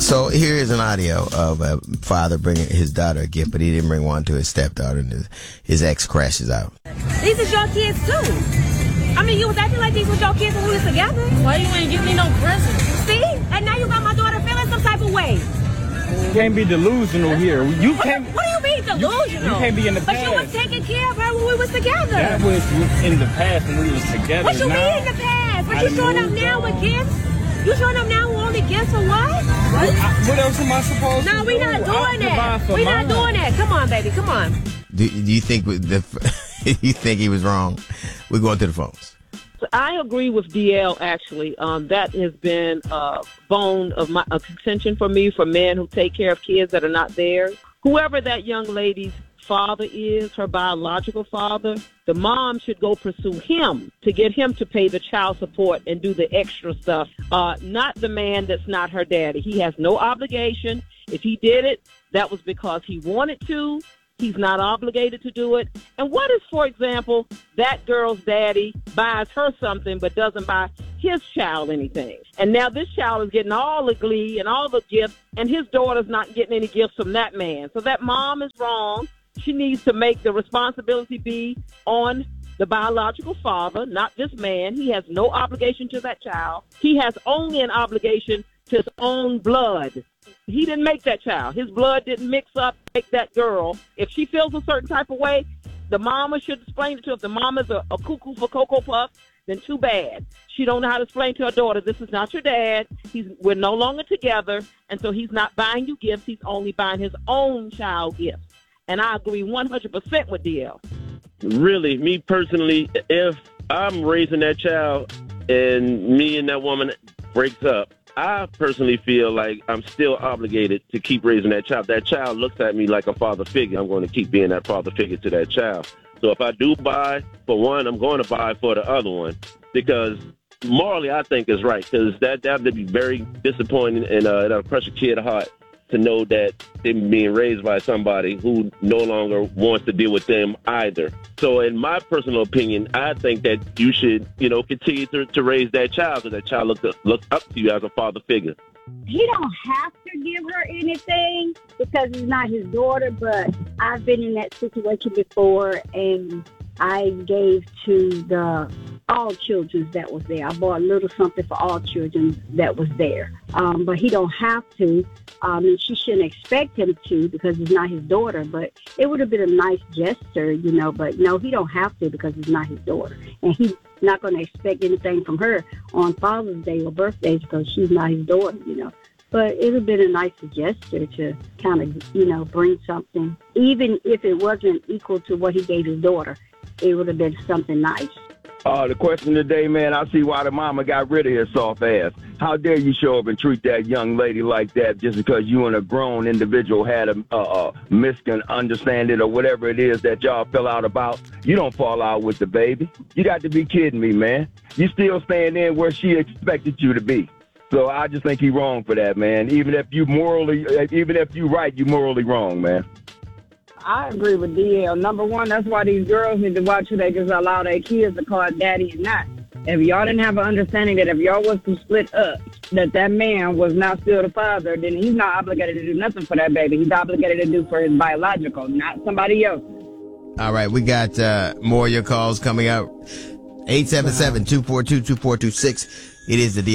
So here is an audio of a father bringing his daughter a gift, but he didn't bring one to his stepdaughter, and his ex crashes out. These is your kids too. I mean, you was acting like these was your kids when we was together. Why you ain't give me no present? See? And now you got my daughter feeling some type of way. You can't be delusional here. You can't. What do you mean delusional? You can't be in the past. But you was taking care of her when we was together. That was in the past when we was together. What you mean in the past? But you showing up now with gifts? You showing up now with only gifts or what? What else am I supposed to do? No, we not doing that. We not doing that. Come on, baby. Come on. Do you think you think he was wrong? We're going to the phones. I agree with DL, actually. That has been a bone of a contention for me, for men who take care of kids that are not theirs. Whoever that young lady's father is, her biological father, the mom should go pursue him to get him to pay the child support and do the extra stuff, not the man that's not her daddy. He has no obligation. If he did it, that was because he wanted to. He's not obligated to do it. And what if, for example, that girl's daddy buys her something but doesn't buy his child anything? And now this child is getting all the glee and all the gifts, and his daughter's not getting any gifts from that man. So that mom is wrong. She needs to make the responsibility be on the biological father, not this man. He has no obligation to that child. He has only an obligation to his own blood. He didn't make that child. His blood didn't mix up, make that girl. If she feels a certain type of way, the mama should explain it to her. If the mama's a cuckoo for Cocoa Puff, then too bad. She don't know how to explain to her daughter, this is not your dad. We're no longer together, and so he's not buying you gifts. He's only buying his own child gifts. And I agree 100% with DL. Really, me personally, if I'm raising that child and me and that woman breaks up, I personally feel like I'm still obligated to keep raising that child. That child looks at me like a father figure. I'm going to keep being that father figure to that child. So if I do buy for one, I'm going to buy for the other one, because morally I think it's right, because that would be very disappointing, and that'll crush a kid's heart to know that they're being raised by somebody who no longer wants to deal with them either. So in my personal opinion, I think that you should, continue to raise that child, because that child looks up to you as a father figure. He don't have to give her anything because it's not his daughter, but I've been in that situation before, and I gave to all children that was there. I bought a little something for all children that was there. But he don't have to. And she shouldn't expect him to, because it's not his daughter. But it would have been a nice gesture, But no, he don't have to, because it's not his daughter. And he's not going to expect anything from her on Father's Day or birthdays, because she's not his daughter, But it would have been a nice gesture to kind of, bring something. Even if it wasn't equal to what he gave his daughter, it would have been something nice. The question today, man, I see why the mama got rid of his soft ass. How dare you show up and treat that young lady like that just because you and a grown individual had a misunderstanding or whatever it is that y'all fell out about? You don't fall out with the baby. You got to be kidding me, man. You still staying in where she expected you to be. So I just think he's wrong for that, man. Even if you right, you morally wrong, man. I agree with DL. Number one, that's why these girls need to watch who they just allow their kids to call daddy and not. If y'all didn't have an understanding that if y'all was to split up, that man was not still the father, then he's not obligated to do nothing for that baby. He's obligated to do for his biological, not somebody else. All right, we got more of your calls coming out. 877-242-2426. It is the